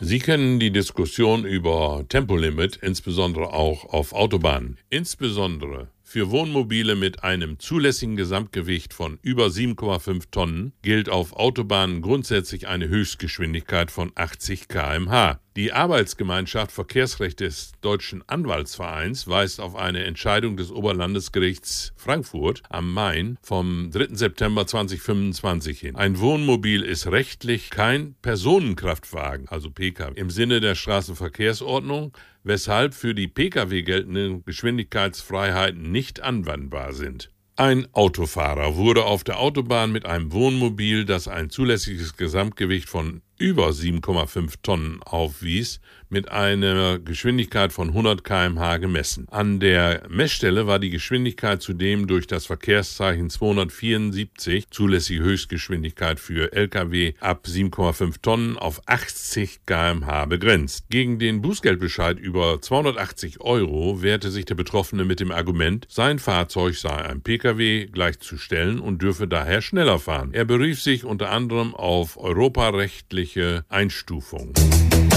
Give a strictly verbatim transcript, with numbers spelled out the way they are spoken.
Sie kennen die Diskussion über Tempolimit, insbesondere auch auf Autobahnen. Insbesondere für Wohnmobile mit einem zulässigen Gesamtgewicht von über sieben Komma fünf Tonnen gilt auf Autobahnen grundsätzlich eine Höchstgeschwindigkeit von achtzig Kilometer pro Stunde. Die Arbeitsgemeinschaft Verkehrsrecht des Deutschen Anwaltsvereins weist auf eine Entscheidung des Oberlandesgerichts Frankfurt am Main vom dritten September zweitausendfünfundzwanzig hin. Ein Wohnmobil ist rechtlich kein Personenkraftwagen, also P K W, im Sinne der Straßenverkehrsordnung, weshalb für die P K W geltende Geschwindigkeitsfreiheiten nicht anwendbar sind. Ein Autofahrer wurde auf der Autobahn mit einem Wohnmobil, das ein zulässiges Gesamtgewicht von über sieben Komma fünf Tonnen aufwies, mit einer Geschwindigkeit von hundert Kilometer pro Stunde gemessen. An der Messstelle war die Geschwindigkeit zudem durch das Verkehrszeichen zweihundertvierundsiebzig, zulässige Höchstgeschwindigkeit für L K W ab sieben Komma fünf Tonnen, auf achtzig Kilometer pro Stunde begrenzt. Gegen den Bußgeldbescheid über zweihundertachtzig Euro wehrte sich der Betroffene mit dem Argument, sein Fahrzeug sei einem P K W gleichzustellen und dürfe daher schneller fahren. Er berief sich unter anderem auf europarechtliche Einstufung.